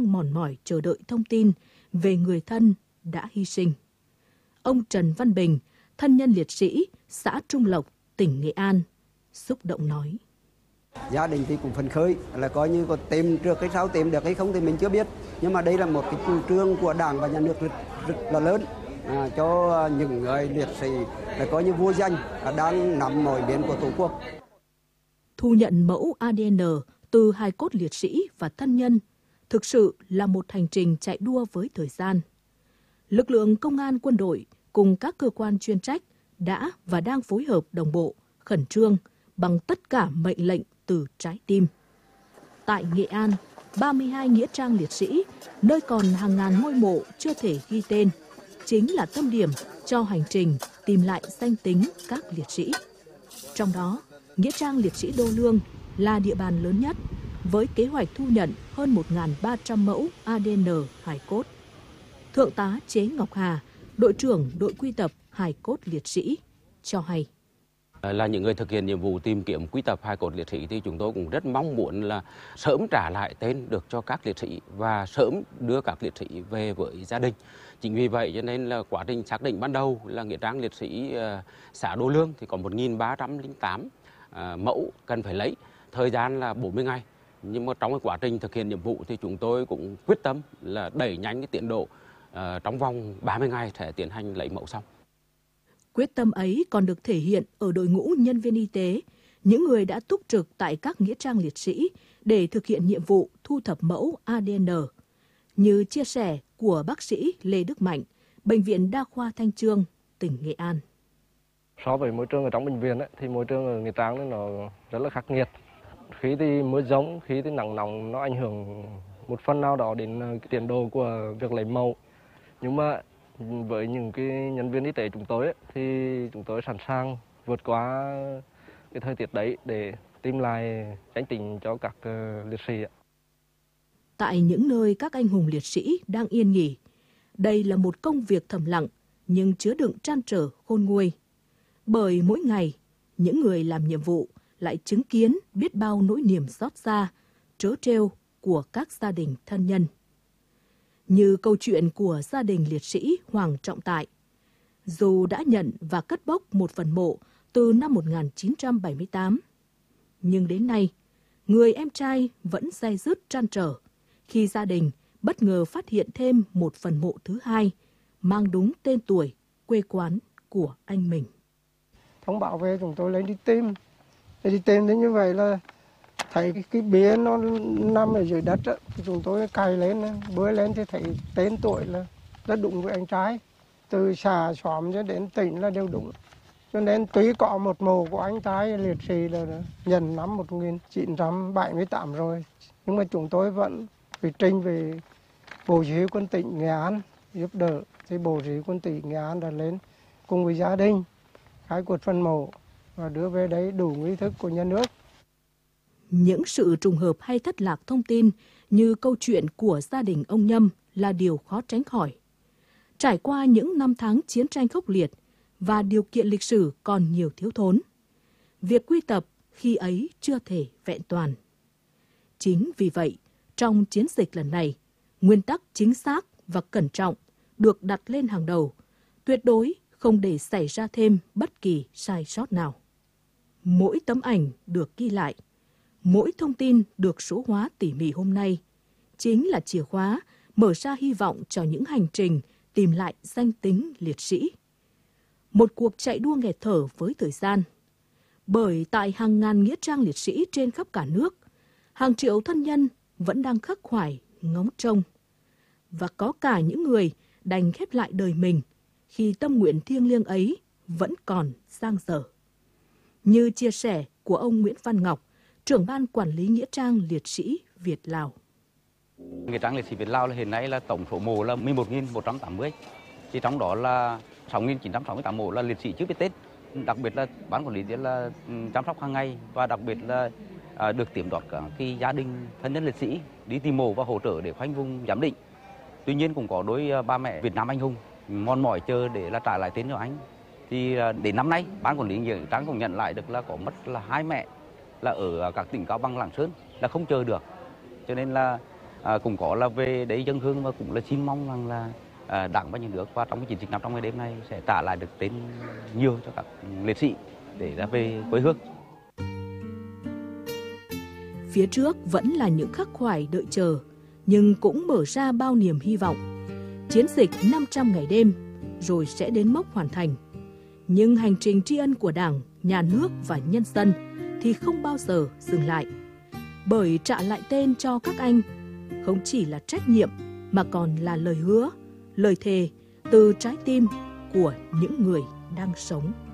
đang mòn mỏi chờ đợi thông tin về người thân đã hy sinh. Ông Trần Văn Bình, thân nhân liệt sĩ xã Trung Lộc, tỉnh Nghệ An, xúc động nói. Gia đình thì cũng phấn khởi là coi như có tìm được hay sao tìm được hay không thì mình chưa biết. Nhưng mà đây là một cái chủ trương của Đảng và Nhà nước rất là lớn cho những người liệt sĩ là coi như vô danh đang nắm mọi biến của Tổ quốc. Thu nhận mẫu ADN từ hài cốt liệt sĩ và thân nhân thực sự là một hành trình chạy đua với thời gian. Lực lượng công an, quân đội cùng các cơ quan chuyên trách đã và đang phối hợp đồng bộ, khẩn trương bằng tất cả mệnh lệnh từ trái tim. Tại Nghệ An, 32 nghĩa trang liệt sĩ, nơi còn hàng ngàn ngôi mộ chưa thể ghi tên, chính là tâm điểm cho hành trình tìm lại danh tính các liệt sĩ. Trong đó, nghĩa trang liệt sĩ Đô Lương là địa bàn lớn nhất, với kế hoạch thu nhận hơn 1.300 mẫu ADN hài cốt. Thượng tá Chế Ngọc Hà, đội trưởng đội quy tập hài cốt liệt sĩ, cho hay. Là những người thực hiện nhiệm vụ tìm kiếm quy tập hài cốt liệt sĩ thì chúng tôi cũng rất mong muốn là sớm trả lại tên được cho các liệt sĩ và sớm đưa các liệt sĩ về với gia đình. Chính vì vậy cho nên là quá trình xác định ban đầu là nghĩa trang liệt sĩ xã Đô Lương thì có 1.308 mẫu cần phải lấy, thời gian là 40 ngày. Nhưng mà trong cái quá trình thực hiện nhiệm vụ thì chúng tôi cũng quyết tâm là đẩy nhanh cái tiến độ, trong vòng 30 ngày sẽ tiến hành lấy mẫu xong. Quyết tâm ấy còn được thể hiện ở đội ngũ nhân viên y tế, những người đã túc trực tại các nghĩa trang liệt sĩ để thực hiện nhiệm vụ thu thập mẫu ADN. Như chia sẻ của bác sĩ Lê Đức Mạnh, Bệnh viện Đa khoa Thanh Chương, tỉnh Nghệ An. So với môi trường ở trong bệnh viện thì môi trường ở nghĩa trang nó rất là khắc nghiệt. Khi thì mưa giông, khi thì nắng nóng nó ảnh hưởng một phần nào đó đến cái tiến độ của việc lấy mẫu. Nhưng mà với những cái nhân viên y tế chúng tôi thì chúng tôi sẵn sàng vượt qua cái thời tiết đấy để tìm lại danh tính cho các liệt sĩ. Tại những nơi các anh hùng liệt sĩ đang yên nghỉ, đây là một công việc thầm lặng nhưng chứa đựng trăn trở khôn nguôi. Bởi mỗi ngày, những người làm nhiệm vụ lại chứng kiến biết bao nỗi niềm xót xa, trớ trêu của các gia đình thân nhân. Như câu chuyện của gia đình liệt sĩ Hoàng Trọng Tại. Dù đã nhận và cất bốc một phần mộ từ năm 1978, nhưng đến nay, người em trai vẫn day dứt trăn trở khi gia đình bất ngờ phát hiện thêm một phần mộ thứ hai mang đúng tên tuổi, quê quán của anh mình. Thông báo về chúng tôi lên đi tìm. Đi tìm đến như vậy là thấy cái bia nó nằm ở dưới đất á, chúng tôi cày lên, bơi lên thì thấy tên tuổi là rất đúng với anh trai. Từ xã xóm cho đến tỉnh là đều đúng. Cho nên tuy có một mộ của anh trai liệt sĩ là nhận năm 1978 rồi, nhưng mà chúng tôi vẫn phải trình về Bộ Chỉ huy Quân tỉnh Nghệ An giúp đỡ. Thì Bộ Chỉ huy Quân tỉnh Nghệ An đã lên cùng với gia đình khai quật phần mộ và đưa về đấy đủ nghi thức của nhà nước. Những sự trùng hợp hay thất lạc thông tin như câu chuyện của gia đình ông Nhâm là điều khó tránh khỏi. Trải qua những năm tháng chiến tranh khốc liệt và điều kiện lịch sử còn nhiều thiếu thốn, việc quy tập khi ấy chưa thể vẹn toàn. Chính vì vậy, trong chiến dịch lần này, nguyên tắc chính xác và cẩn trọng được đặt lên hàng đầu, tuyệt đối không để xảy ra thêm bất kỳ sai sót nào. Mỗi tấm ảnh được ghi lại, mỗi thông tin được số hóa tỉ mỉ hôm nay chính là chìa khóa mở ra hy vọng cho những hành trình tìm lại danh tính liệt sĩ. Một cuộc chạy đua nghẹt thở với thời gian. Bởi tại hàng ngàn nghĩa trang liệt sĩ trên khắp cả nước, hàng triệu thân nhân vẫn đang khắc khoải ngóng trông. Và có cả những người đành khép lại đời mình khi tâm nguyện thiêng liêng ấy vẫn còn dang dở. Như chia sẻ của ông Nguyễn Văn Ngọc, trưởng ban quản lý nghĩa trang liệt sĩ Việt Lào. Nghĩa trang liệt sĩ Việt Lào là hiện nay là tổng số mộ là 11.180, thì trong đó là 6.968 mộ là liệt sĩ chưa biết Tết. Đặc biệt là ban quản lý là chăm sóc hàng ngày và đặc biệt là được tiếp đón cả cái gia đình thân nhân liệt sĩ đi tìm mộ và hỗ trợ để khoanh vùng giám định. Tuy nhiên cũng có đôi ba mẹ Việt Nam anh hùng mòn mỏi chờ để là trả lại tên cho anh. Thì đến năm nay ban quản lý nghĩa trang cũng nhận lại được là có mất là 2 mẹ là ở các tỉnh Cao Bằng, Lạng Sơn là không chờ được. Cho nên là cũng có là về đấy dân hương và cũng là xin mong rằng là Đảng và Nhà nước và trong cái chiến dịch 500 ngày đêm này sẽ trả lại được tên nhiều cho các liệt sĩ để ra về quê hương. Phía trước vẫn là những khắc khoải đợi chờ, nhưng cũng mở ra bao niềm hy vọng. Chiến dịch 500 ngày đêm rồi sẽ đến mốc hoàn thành. Nhưng hành trình tri ân của Đảng, Nhà nước và nhân dân thì không bao giờ dừng lại. Bởi trả lại tên cho các anh không chỉ là trách nhiệm mà còn là lời hứa, lời thề từ trái tim của những người đang sống.